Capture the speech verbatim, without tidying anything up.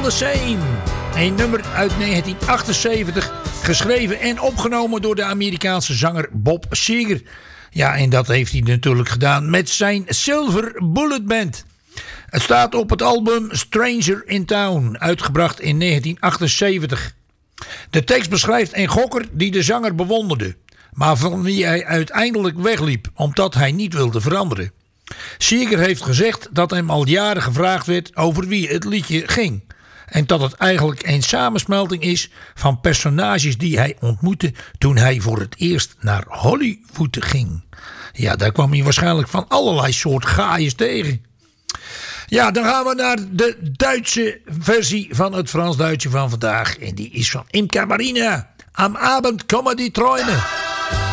the Same. Een nummer uit negentien achtenzeventig, geschreven en opgenomen door de Amerikaanse zanger Bob Seger. Ja, en dat heeft hij natuurlijk gedaan met zijn Silver Bullet Band. Het staat op het album Stranger in Town, uitgebracht in negentien achtenzeventig. De tekst beschrijft een gokker die de zanger bewonderde, maar van wie hij uiteindelijk wegliep, omdat hij niet wilde veranderen. Seger heeft gezegd dat hem al jaren gevraagd werd over wie het liedje ging. En dat het eigenlijk een samensmelting is van personages die hij ontmoette toen hij voor het eerst naar Hollywood ging. Ja, daar kwam hij waarschijnlijk van allerlei soort gaaiers tegen. Ja, dan gaan we naar de Duitse versie van het Frans-Duitse van vandaag. En die is van Imca Marina. Am Abend kommen die Träume.